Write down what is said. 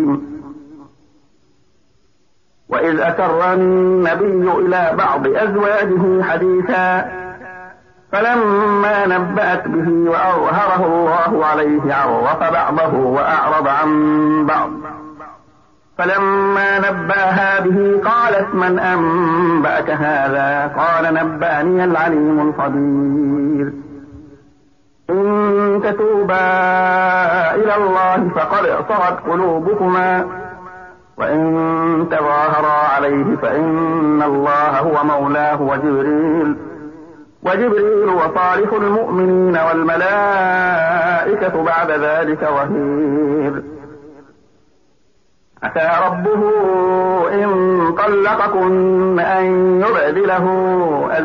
وإذ أسر النبي إلى بعض أزواجه حديثا فلما نبأت به وأظهره الله عليه عرف بعضه وأعرض عن بعض فلما نبأها به قالت من أنبأك هذا؟ قال نبأني العليم الخبير. إن تتوبا إلى الله فقد صغت قلوبكما وإن تظاهرا عليه فإن الله هو مولاه وجبريل وصالح المؤمنين والملائكة بعد ذلك ظهير. عسى ربه إن طلقكن أن يبدله